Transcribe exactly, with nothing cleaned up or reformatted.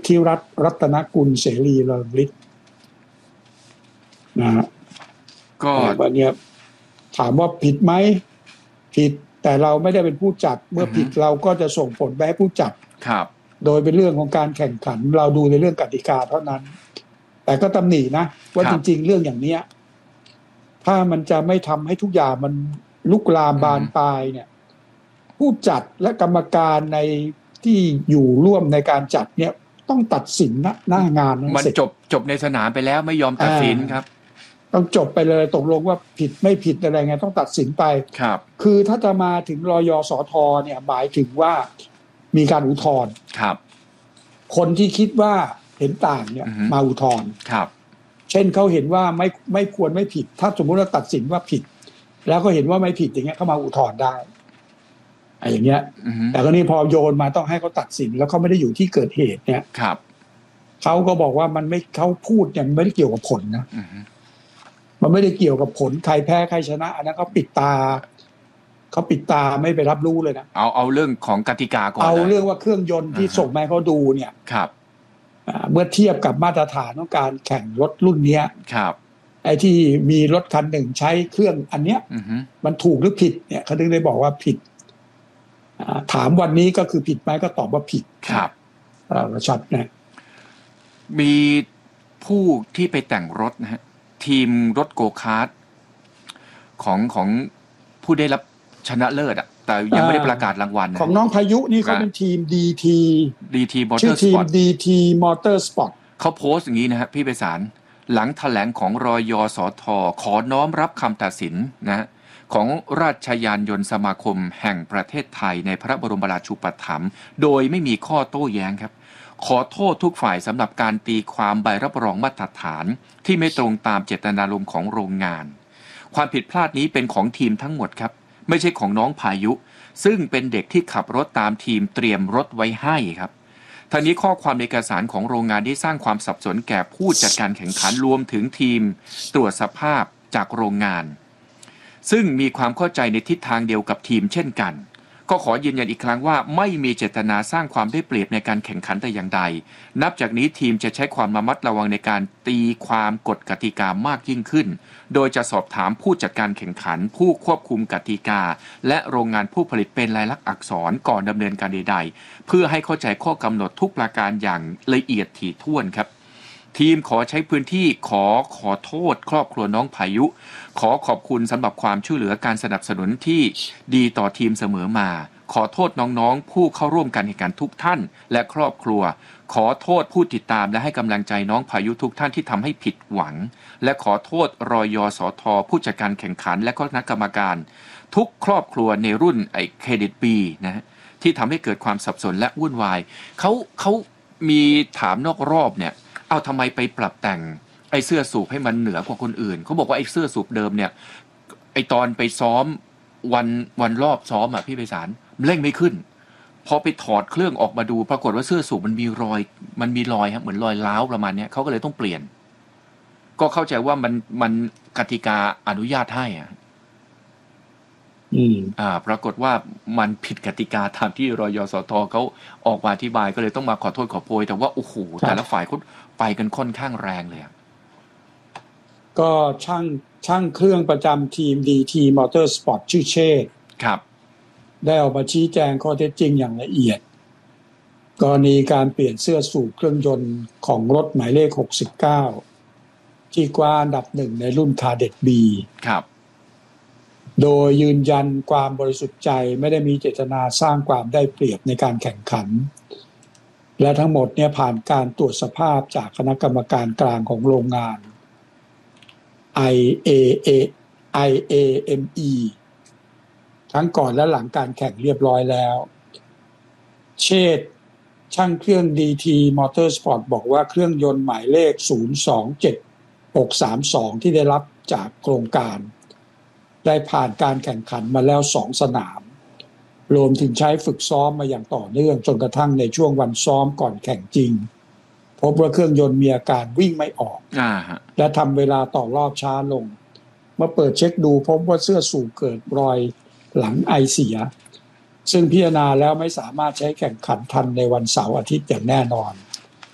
ธิรัตน์รัตนกุลเสรีเริงฤทธิ์นะฮะก็วันนี้ถามว่าผิดไหมผิดแต่เราไม่ได้เป็นผู้จัดเมื่อผิดเราก็จะส่งผลไปให้ผู้จัดครับโดยเป็นเรื่องของการแข่งขันเราดูในเรื่องกติกาเท่านั้นแต่ก็ตำหนินะว่าจริงๆเรื่องอย่างเนี้ยถ้ามันจะไม่ทำให้ทุกอย่างมันลุกลามบานปลายเนี่ยผู้จัดและกรรมการในที่อยู่ร่วมในการจัดเนี่ยต้องตัดสินณหน้างานมันจบจบในสนามไปแล้วไม่ยอมตัดสินครับต้องจบไปเลยตกลงว่าผิดไม่ผิดอะไรไงต้องตัดสินไปครับคือถ้าจะมาถึงรยสทเนี่ยหมายถึงว่ามีการอุทธรณ์ครับคนที่คิดว่าเห็นต่างเนี่ยมาอุทธรณ์ครับเช่นเขาเห็นว่าไม่ไม่ควรไม่ผิดถ้าสมมุติว่าตัดสินว่าผิดแล้วก็เห็นว่าไม่ผิดอย่างเงี้ยเขามาอุทธรณ์ได้ไอ้อย่างเงี้ยแต่ก็นี่พอโยนมาต้องให้เขาตัดสินแล้วเขาไม่ได้อยู่ที่เกิดเหตุเนี่ยครับเขาก็บอกว่ามันไม่เขาพูดเนี่ยมันไม่ได้เกี่ยวกับผลนะมันไม่ได้เกี่ยวกับผลใครแพ้ใครชนะอันนั้นเขาปิดตาเขาปิดตาไม่ไปรับรู้เลยนะเอาเอาเรื่องของกติกาก่อนเอาเรื่องว่าเครื่องยนต์ที่ส่งมาเขาดูเนี่ยครับเมื่อเทียบกับมาตรฐานของการแข่งรถรุ่นนี้ครับไอ้ที่มีรถคันหนึ่งใช้เครื่องอันเนี้ยมันถูกหรือผิดเนี่ยเขาถึงได้บอกว่าผิดถามวันนี้ก็คือผิดไหมก็ตอบว่าผิดครับชัดนะมีผู้ที่ไปแต่งรถนะฮะทีมรถโกคาร์ทของของผู้ได้รับชนะเลิศอ่ะแต่ยังไม่ได้ประกาศรางวัลของน้องพายุนี่เขาเป็นทีม ดี ทีดี ทีชื่อทีม ดี ที Motorsport Motorsport เขาโพสต์อย่างนี้นะฮะพี่ไพศาลหลังแถลงของรยสทขอน้อมรับคำตัดสินนะของราชยานยนต์สมาคมแห่งประเทศไทยในพระบรมราชูปถัมภ์โดยไม่มีข้อโต้แย้งครับขอโทษทุกฝ่ายสำหรับการตีความใบรับรองมาตรฐานที่ไม่ตรงตามเจตนารมณ์ของโรงงานความผิดพลาดนี้เป็นของทีมทั้งหมดครับไม่ใช่ของน้องพายุซึ่งเป็นเด็กที่ขับรถตามทีมเตรียมรถไว้ให้ครับทั้งนี้ข้อความในเอกสารของโรงงานได้สร้างความสับสนแก่ผู้จัดการแข่งขันรวมถึงทีมตรวจสภาพจากโรงงานซึ่งมีความเข้าใจในทิศทางเดียวกับทีมเช่นกันก็ขอยืนยันอีกครั้งว่าไม่มีเจตนาสร้างความได้เปรียบในการแข่งขันแต่อย่างใดนับจากนี้ทีมจะใช้ความระมัดระวังในการตีความกฎกติกามากยิ่งขึ้นโดยจะสอบถามผู้จัดการแข่งขันผู้ควบคุมกติกาและโรงงานผู้ผลิตเป็นลายลักษณ์อักษรก่อนดำเนินการใดๆเพื่อให้เข้าใจข้อกำหนดทุกประการอย่างละเอียดถี่ถ้วนครับทีมขอใช้พื้นที่ขอขอโทษครอบครัวน้องพายุขอขอบคุณสำหรับความช่วยเหลือการสนับสนุนที่ดีต่อทีมเสมอมาขอโทษน้องๆผู้เข้าร่วมการแข่งขันทุกท่านและครอบครัวขอโทษผู้ติดตามและให้กำลังใจน้องพายุทุกท่านที่ทำให้ผิดหวังและขอโทษรยสทผู้จัดการแข่งขันและคณะกรรมการทุกครอบครัวในรุ่นไอ้เครดิต B นะที่ทำให้เกิดความสับสนและวุ่นวายเขาเขามีถามนอกรอบเนี่ยเอาทำไมไปปรับแต่งไอ้เสื้อสูบให้มันเหนือกว่าคนอื่นเขาบอกว่าไอ้เสื้อสูบเดิมเนี่ยไอ้ตอนไปซ้อมวันวันรอบซ้อมอ่ะพี่ไพศาลเร่งไม่ขึ้นพอไปถอดเครื่องออกมาดูปรากฏว่าเสื้อสูบมันมีรอยมันมีรอยครับเหมือนรอยร้าวประมาณนี้เขาก็เลยต้องเปลี่ยนก็เข้าใจว่ามันมันกติกาอนุญาตให้อ่ะอืมอ่าปรากฏว่ามันผิดกติกาตามที่รยสทเขาออกมาอธิบายก็เลยต้องมาขอโทษขอโพยแต่ว่าโอ้โหแต่ละฝ่ายเขาไปกันค่อนข้างแรงเลยก็ช่างช่างเครื่องประจำทีม ดี ที Motorsport ชื่อเชษฐ์ครับได้ออกมาชี้แจงข้อเท็จจริงอย่างละเอียดกรณีการเปลี่ยนเสื้อสูบเครื่องยนต์ของรถหมายเลขหกสิบเก้าที่คว้าอันดับหนึ่งในรุ่นคาเด็ต B ครับโดยยืนยันความบริสุทธิ์ใจไม่ได้มีเจตนาสร้างความได้เปรียบในการแข่งขันและทั้งหมดเนี่ยผ่านการตรวจสภาพจากคณะกรรมการกลางของโรงงาน ไอ เอ เอ ไอ เอ เอ็ม อี ทั้งก่อนและหลังการแข่งเรียบร้อยแล้วเชษฐ์ช่างเครื่อง ดี ที Motorsport บอกว่าเครื่องยนต์หมายเลขศูนย์ สอง เจ็ด หก สาม สองที่ได้รับจากโครงการได้ผ่านการแข่งขันมาแล้วสองสนามรวมถึงใช้ฝึกซ้อมมาอย่างต่อเนื่องจนกระทั่งในช่วงวันซ้อมก่อนแข่งจริงพบว่าเครื่องยนต์มีอาการวิ่งไม่ออกและทำเวลาต่อรอบช้าลงเมื่อเปิดเช็คดูพบว่าเสื้อสูบเกิดรอยหลังไอเสียซึ่งพิจารณาแล้วไม่สามารถใช้แข่งขันทันในวันเสาร์อาทิตย์อย่างแน่นอน